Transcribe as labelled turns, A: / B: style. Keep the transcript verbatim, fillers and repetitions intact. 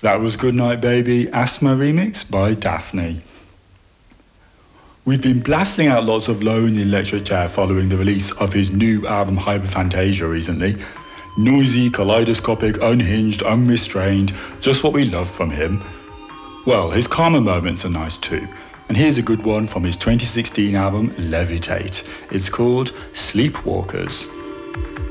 A: That was Goodnight Baby, Asthma remix by Daphne. We've been blasting out lots of Low in the electric chair following the release of his new album Hyperphantasia recently. Noisy, kaleidoscopic, unhinged, unrestrained, just what we love from him. Well, his calmer moments are nice too, and here's a good one from his twenty sixteen album Levitate. It's called Sleepwalkers.